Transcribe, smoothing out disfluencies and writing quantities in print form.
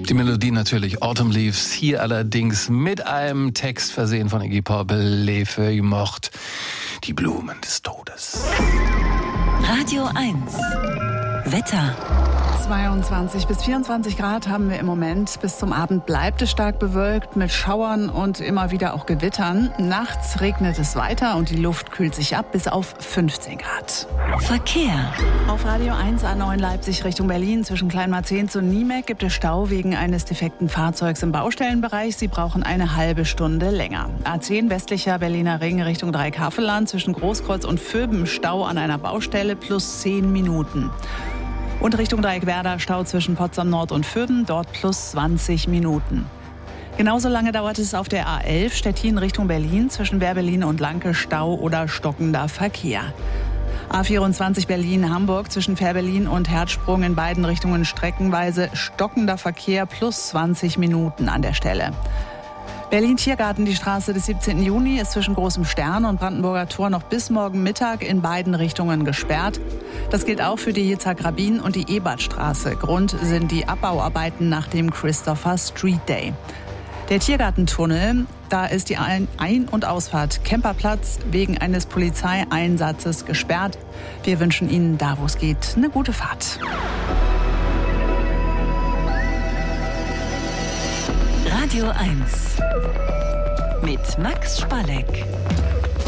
Die Melodie natürlich Autumn Leaves, hier allerdings mit einem Text versehen von Iggy Pop, Les Feuilles Mortes, die Blumen des Todes. Radio 1 Wetter. 22 bis 24 Grad haben wir im Moment. Bis zum Abend bleibt es stark bewölkt mit Schauern und immer wieder auch Gewittern. Nachts regnet es weiter und die Luft kühlt sich ab bis auf 15 Grad. Verkehr. Auf Radio 1 A9 Leipzig Richtung Berlin zwischen Kleinmarzehns und Niemek gibt es Stau wegen eines defekten Fahrzeugs im Baustellenbereich. Sie brauchen eine halbe Stunde länger. A10 westlicher Berliner Ring Richtung Dreikafelland zwischen Großkreuz und Vöben Stau an einer Baustelle plus 10 Minuten. Und Richtung Dreieckwerder Stau zwischen Potsdam Nord und Vöben, dort plus 20 Minuten. Genauso lange dauert es auf der A11 Stettin Richtung Berlin zwischen Wehrberlin und Lanke Stau oder stockender Verkehr. A24 Berlin-Hamburg zwischen Fährberlin und Herzsprung in beiden Richtungen streckenweise stockender Verkehr plus 20 Minuten an der Stelle. Berlin-Tiergarten, die Straße des 17. Juni, ist zwischen Großem Stern und Brandenburger Tor noch bis morgen Mittag in beiden Richtungen gesperrt. Das gilt auch für die Yitzhak-Rabin und die Ebertstraße. Grund sind die Abbauarbeiten nach dem Christopher Street Day. Der Tiergartentunnel, da ist die Ein- und Ausfahrt Kemperplatz wegen eines Polizeieinsatzes gesperrt. Wir wünschen Ihnen, da wo es geht, eine gute Fahrt. Radio 1 mit Max Spalleck.